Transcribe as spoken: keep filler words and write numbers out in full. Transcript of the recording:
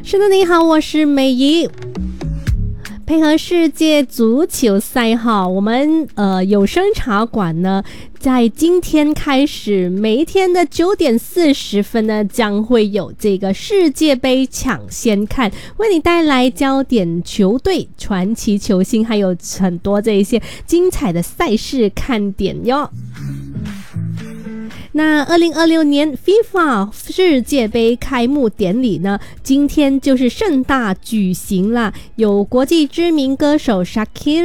是的，你好，我是美仪。配合世界足球赛哈，我们呃有声茶馆呢，在今天开始，每一天的九点四十分呢，将会有这个世界杯抢先看，为你带来焦点球队、传奇球星，还有很多这一些精彩的赛事看点哟。那二零二六年 FIFA 世界杯开幕典礼呢，今天就是盛大举行啦，有国际知名歌手 Shakira